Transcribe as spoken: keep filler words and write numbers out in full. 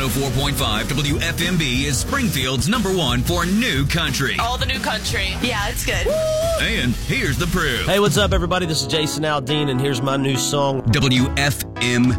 oh four point five W F M B is Springfield's number one for new country. All the new country. Yeah, it's good. And here's the proof. Hey, what's up, everybody? This is Jason Aldean, and here's my new song. W F M